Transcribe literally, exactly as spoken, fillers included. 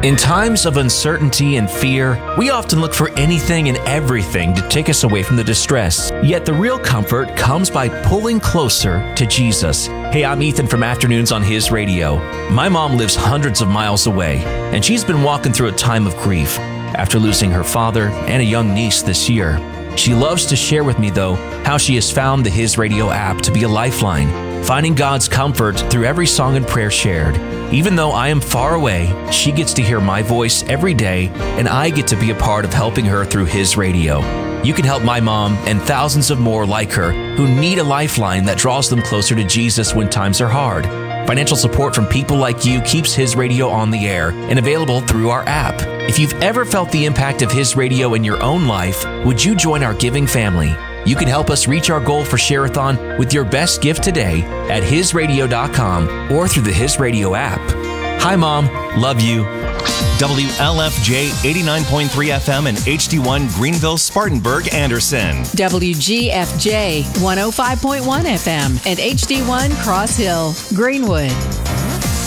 In times of uncertainty and fear, we often look for anything and everything to take us away from the distress. Yet the real comfort comes by pulling closer to Jesus. Hey, I'm Ethan from Afternoons on His Radio. My mom lives hundreds of miles away, and she's been walking through a time of grief after losing her father and a young niece this year. She loves to share with me, though, how she has found the His Radio app to be a lifeline, finding God's comfort through every song and prayer shared. Even though I am far away, she gets to hear my voice every day, and I get to be a part of helping her through His Radio. You can help my mom and thousands of more like her who need a lifeline that draws them closer to Jesus when times are hard. Financial support from people like you keeps His Radio on the air and available through our app. If you've ever felt the impact of His Radio in your own life, would you join our giving family? You can help us reach our goal for Share-a-thon with your best gift today at his radio dot com or through the His Radio app. Hi, Mom. Love you. W L F J eighty-nine point three F M and H D one Greenville, Spartanburg, Anderson. W G F J one oh five point one F M and H D one Cross Hill, Greenwood.